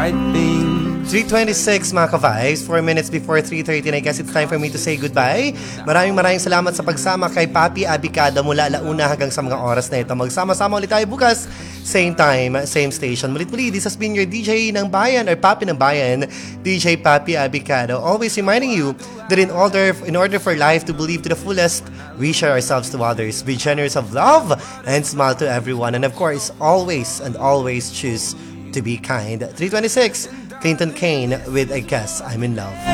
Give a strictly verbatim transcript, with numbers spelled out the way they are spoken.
right thing. three twenty-six mga ka-vibes, four minutes before three thirty, and I guess it's time for me to say goodbye. Maraming maraming salamat sa pagsama kay Papi Abicado mula alauna hanggang sa mga oras na ito. Magsama-sama ulit tayo bukas, same time, same station. Mulit-muli, this has been your D J ng Bayan or Papi ng Bayan, D J Papi Abicado. Always reminding you that in order, in order for life to believe to the fullest, we share ourselves to others, be generous of love, and smile to everyone. And of course, always and always choose to be kind. three twenty-six, Clinton Kane with I Guess I'm in Love.